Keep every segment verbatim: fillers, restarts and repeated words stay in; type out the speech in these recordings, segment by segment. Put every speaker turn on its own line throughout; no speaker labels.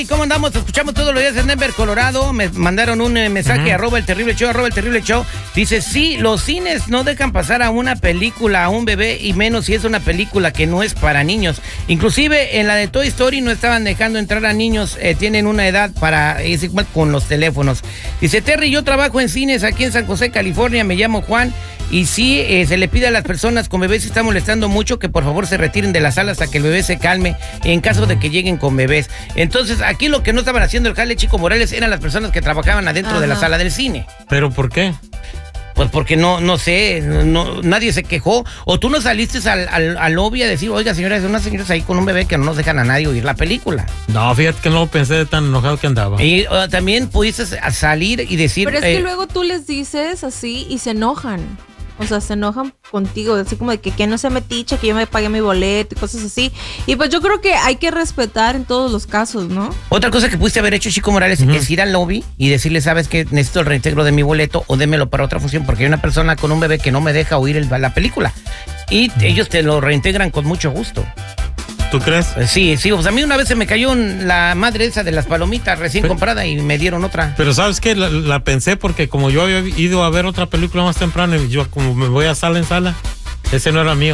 ¿Y cómo andamos? Escuchamos todos los días en Denver, Colorado. Me mandaron un eh, mensaje, uh-huh. arroba el terrible show, arroba el terrible show. Dice, sí, los cines no dejan pasar a una película a un bebé, y menos si es una película que no es para niños. Inclusive en la de Toy Story no estaban dejando entrar a niños, eh, tienen una edad para, es igual con los teléfonos. Dice, Terry, yo trabajo en cines aquí en San José, California, me llamo Juan. Y sí, eh, se le pide a las personas con bebés si está molestando mucho que por favor se retiren de la sala hasta que el bebé se calme en caso de que lleguen con bebés. Entonces, aquí lo que no estaban haciendo el jale Chico Morales eran las personas que trabajaban adentro Ajá. de la sala del cine.
¿Pero por qué?
Pues porque no, no sé, no, nadie se quejó. O tú no saliste al, al, al lobby a decir, oiga, señoras, unas señoras ahí con un bebé que no nos dejan a nadie oír la película.
No, fíjate que no pensé de tan enojado que andaba.
Y uh, también pudiste salir y decir...
Pero es
eh,
que luego tú les dices así y se enojan. O sea, se enojan contigo, así como de que, que no se metiche, que yo me pagué mi boleto y cosas así. Y pues yo creo que hay que respetar en todos los casos, ¿no?
Otra cosa que pudiste haber hecho, Chico Morales, uh-huh. es ir al lobby y decirle, ¿sabes qué? Necesito el reintegro de mi boleto o démelo para otra función porque hay una persona con un bebé que no me deja oír el, la película. Y uh-huh. ellos te lo reintegran con mucho gusto.
¿Tú crees?
Sí, sí, pues a mí una vez se me cayó la madre esa de las palomitas recién pero, comprada y me dieron otra.
Pero ¿sabes qué? La, la pensé porque como yo había ido a ver otra película más temprano y yo como me voy a sala en sala, ese no era mío.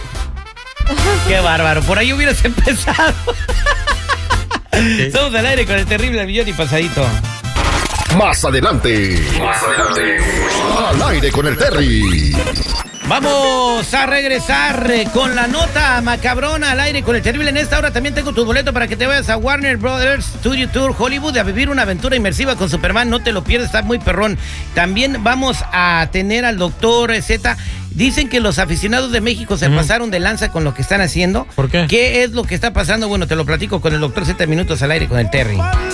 Qué bárbaro, por ahí hubieras empezado. Estamos al aire con el terrible millón y pasadito.
Más adelante. Más adelante. Al aire con el Terry.
Vamos a regresar con la nota macabrona al aire con el terrible. En esta hora también tengo tu boleto para que te vayas a Warner Brothers Studio Tour Hollywood a vivir una aventura inmersiva con Superman. No te lo pierdas, está muy perrón. También vamos a tener al doctor Z. Dicen que los aficionados de México se uh-huh. pasaron de lanza con lo que están haciendo.
¿Por qué?
¿Qué es lo que está pasando? Bueno, te lo platico con el doctor Z, minutos al aire con el Terry.